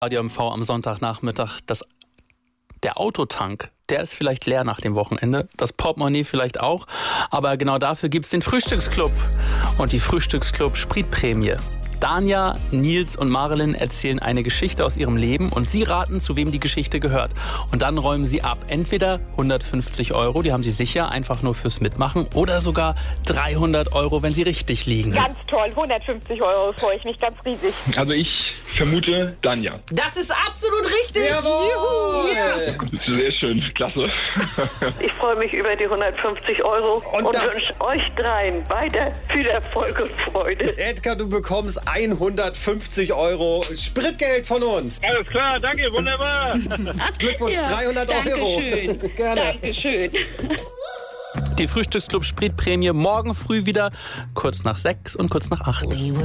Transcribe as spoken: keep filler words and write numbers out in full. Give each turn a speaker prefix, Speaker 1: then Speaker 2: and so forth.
Speaker 1: Radio M V am Sonntagnachmittag, das, der Autotank, der ist vielleicht leer nach dem Wochenende, das Portemonnaie vielleicht auch, aber genau dafür gibt es den Frühstücksclub und die Frühstücksclub Spritprämie. Danja, Nils und Marilyn erzählen eine Geschichte aus ihrem Leben und sie raten, zu wem die Geschichte gehört. Und dann räumen sie ab. Entweder hundertfünfzig Euro, die haben sie sicher, einfach nur fürs Mitmachen, oder sogar dreihundert Euro, wenn sie richtig liegen.
Speaker 2: Ganz toll, hundertfünfzig Euro, freue ich mich ganz riesig.
Speaker 3: Also ich vermute Danja.
Speaker 4: Das ist absolut richtig.
Speaker 5: Jawohl.
Speaker 4: Juhu.
Speaker 3: Sehr schön, klasse.
Speaker 2: Ich freue mich über die hundertfünfzig Euro
Speaker 5: Und
Speaker 2: und,
Speaker 5: das-
Speaker 2: wünsche euch dreien weiter viel Erfolg und Freude.
Speaker 5: Edgar, du bekommst hundertfünfzig Euro Spritgeld von uns.
Speaker 3: Alles klar, danke, wunderbar.
Speaker 5: Glückwunsch, dreihundert Euro.
Speaker 2: Dankeschön.
Speaker 5: Gerne.
Speaker 2: Dankeschön.
Speaker 1: Die Frühstücksclub Spritprämie morgen früh wieder, kurz nach sechs und kurz nach acht.